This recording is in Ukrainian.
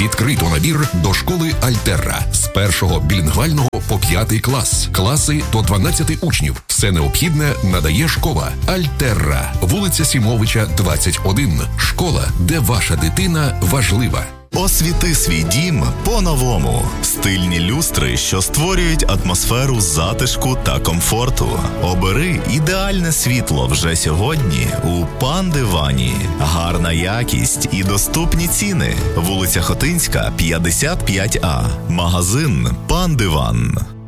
Відкрито набір до школи Альтерра з 1-го білінгвального по 5-й клас. Класи до 12 учнів. Все необхідне надає школа Альтерра. Вулиця Сімовича, 21. Школа, де ваша дитина важлива. Освіти свій дім по-новому. Стильні люстри, що створюють атмосферу затишку та комфорту. Обери ідеальне світло вже сьогодні у Пан Дивані. Гарна якість і доступні ціни. Вулиця Хотинська, 55А. Магазин Пан Диван.